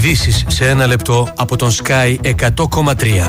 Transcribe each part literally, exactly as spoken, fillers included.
Ειδήσεις σε ένα λεπτό από τον Sky εκατό κόμμα τρία.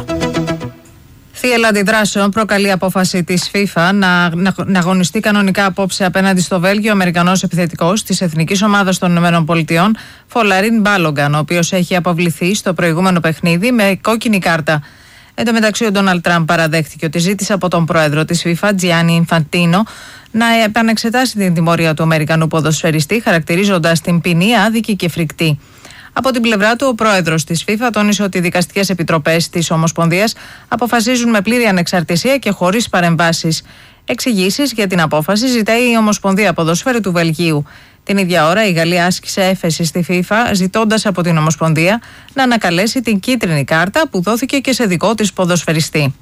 Θύελλα αντιδράσεων προκαλεί απόφαση της FIFA να, να, να αγωνιστεί κανονικά απόψε απέναντι στο Βέλγιο ο Αμερικανός επιθετικός της Εθνικής Ομάδας των ΗΠΑ, Φολαρίν Μπάλογκαν, ο οποίος έχει αποβληθεί στο προηγούμενο παιχνίδι με κόκκινη κάρτα. Εν τω μεταξύ, ο Ντόναλντ Τραμπ παραδέχτηκε ότι ζήτησε από τον πρόεδρο της FIFA, Τζιάννι Ινφαντίνο, να επανεξετάσει την τιμωρία του Αμερικανού ποδοσφαιριστή, χαρακτηρίζοντας την ποινή άδικη και φρικτή. Από την πλευρά του, ο πρόεδρος της FIFA τόνισε ότι οι δικαστικές επιτροπές της Ομοσπονδίας αποφασίζουν με πλήρη ανεξαρτησία και χωρίς παρεμβάσεις. Εξηγήσεις για την απόφαση ζητάει η Ομοσπονδία Ποδοσφαίρου του Βελγίου. Την ίδια ώρα, η Γαλλία άσκησε έφεση στη FIFA, ζητώντας από την Ομοσπονδία να ανακαλέσει την κίτρινη κάρτα που δόθηκε και σε δικό της ποδοσφαιριστή.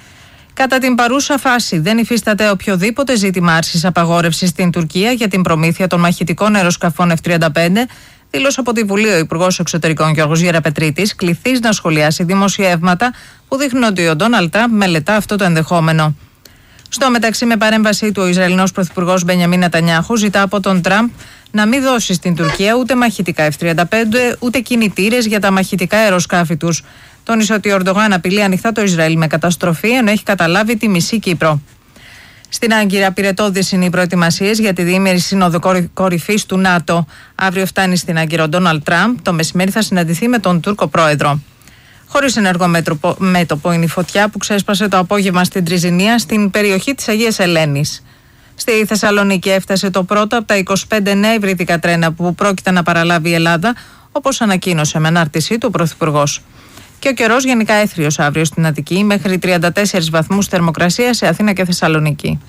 Κατά την παρούσα φάση, δεν υφίσταται οποιοδήποτε ζήτημα άρσης απαγόρευσης στην Τουρκία για την προμήθεια των μαχητικών αεροσκαφών εφ τριάντα πέντε. Δήλωσε από τη Βουλή ο Υπουργός Εξωτερικών Γιώργος Γεραπετρίτης, κληθής να σχολιάσει δημοσιεύματα που δείχνουν ότι ο Ντόναλντ Τραμπ μελετά αυτό το ενδεχόμενο. Στο μεταξύ, με παρέμβασή του, ο Ισραηλινός Πρωθυπουργός Μπενιαμίν Νετανιάχου ζητά από τον Τραμπ να μην δώσει στην Τουρκία ούτε μαχητικά εφ τριάντα πέντε ούτε κινητήρες για τα μαχητικά αεροσκάφη τους. Τόνισε ότι ο Ερντογάν απειλεί ανοιχτά το Ισραήλ με καταστροφή, ενώ έχει καταλάβει τη μισή Κύπρο. Στην Άγκυρα, πυρετώδεις είναι οι προετοιμασίες για τη διήμερη σύνοδο κορυφής του ΝΑΤΟ. Αύριο φτάνει στην Άγκυρα ο Ντόναλντ Τραμπ. Το μεσημέρι θα συναντηθεί με τον Τούρκο πρόεδρο. Χωρίς ενεργό μέτωπο είναι η φωτιά που ξέσπασε το απόγευμα στην Τριζινία, στην περιοχή της Αγίας Ελένης. Στη Θεσσαλονίκη έφτασε το πρώτο από τα είκοσι πέντε νέα υβριδικά τρένα που πρόκειται να παραλάβει η Ελλάδα, όπως ανακοίνωσε με ανάρτησή του ο Πρωθυπουργός. Και ο καιρός γενικά έθριος αύριο στην Αττική, μέχρι τριάντα τέσσερις βαθμούς θερμοκρασία σε Αθήνα και Θεσσαλονίκη.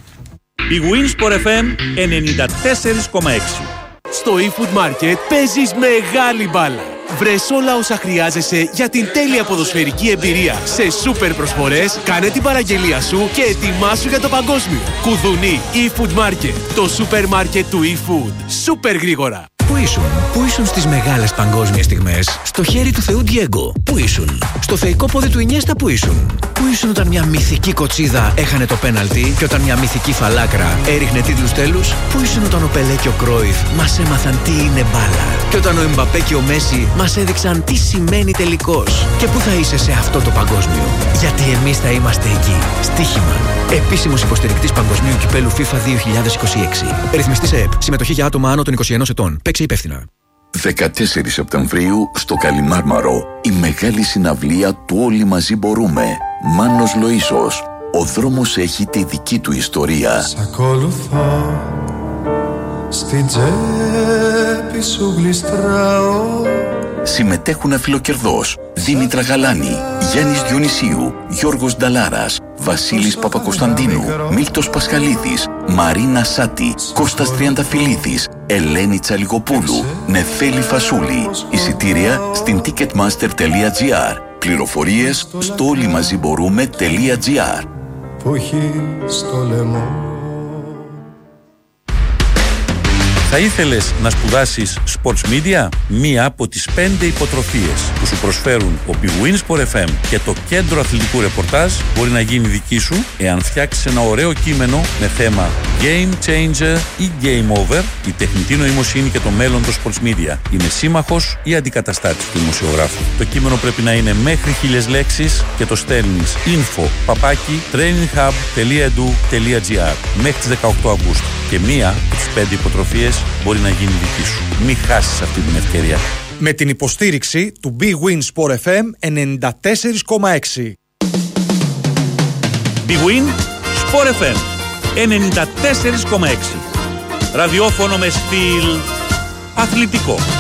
Η Winsport εφ εμ ενενήντα τέσσερα κόμμα έξι. Στο eFood Market παίζεις μεγάλη μπάλα. Βρες όλα όσα χρειάζεσαι για την τέλεια ποδοσφαιρική εμπειρία. Σε σούπερ προσφορές, κάνε την παραγγελία σου και ετοιμάσου για το παγκόσμιο. Κουδουνί eFood Market, το σούπερ μάρκετ του eFood. Σούπερ γρήγορα. Πού ήσουν, πού ήσουν στις μεγάλες παγκόσμιες στιγμές, στο χέρι του Θεού Ντιέγκο, πού ήσουν, στο θεϊκό πόδι του Ινιέστα, πού ήσουν, πού ήσουν όταν μια μυθική κοτσίδα έχανε το πέναλτι και όταν μια μυθική φαλάκρα έριχνε τίτλους τέλους, πού ήσουν όταν ο Πελέ και ο Κρόιφ μας έμαθαν τι είναι μπάλα και όταν ο Εμπαπέ και ο Μέση μας έδειξαν τι σημαίνει τελικός, και πού θα είσαι σε αυτό το παγκόσμιο, γιατί εμείς θα είμαστε εκεί. Στοίχημα. Επίσημος υποστηρικτής Παγκοσμίου Κυπέλου FIFA δύο χιλιάδες είκοσι έξι. Ρυθμιστής ΕΕΠ. Συμμετοχή για άτομα άνω των είκοσι ενός ετών. Παίξε υπεύθυνα. δεκατέσσερις Σεπτεμβρίου στο Καλιμάρμαρο, η μεγάλη συναυλία του Όλοι Μαζί Μπορούμε. Μάνος Λοΐσος. Ο δρόμος έχει τη δική του ιστορία. Σ' ακολουθώ, στην τσέπη σου γλιστράω. Συμμετέχουν αφιλοκερδός Δήμητρα Γαλάνη, Γιάννης Διονυσίου, Γιώργος Νταλάρας, Βασίλης Παπακοσταντίνου, Μίλτος Πασχαλίδης, Μαρίνα Σάτη, Κώστας Τριανταφυλλίδης, Ελένη Τσαλιγοπούλου, Νεφέλη Φασούλη. Εισιτήρια στην ticketmaster τελεία gr. Πληροφορίες στο όλοιμαζιμπορούμε τελεία gr. Που έχει στο λαιμό. Θα ήθελες να σπουδάσεις Sports Media? Μία από τις πέντε υποτροφίες που σου προσφέρουν ο Big Win Sport εφ εμ και το Κέντρο Αθλητικού Ρεπορτάζ μπορεί να γίνει δική σου εάν φτιάξεις ένα ωραίο κείμενο με θέμα Game Changer ή Game Over. Η τεχνητή νοημοσύνη και το μέλλον των Sports Media είναι σύμμαχος ή αντικαταστάτης του δημοσιογράφου. Το κείμενο πρέπει να είναι μέχρι χίλιες λέξεις και το στέλνεις info παπάκι traininghub τελεία edu τελεία gr μέχρι τις δεκαοκτώ Αυγούστου. Και μία από τις πέντε υποτροφίες μπορεί να γίνει δική σου. Μην χάσεις αυτή την ευκαιρία. Με την υποστήριξη του Big Win Sport εφ εμ ενενήντα τέσσερα κόμμα έξι. Big Win Sport εφ εμ ενενήντα τέσσερα κόμμα έξι. Ραδιόφωνο με στυλ αθλητικό.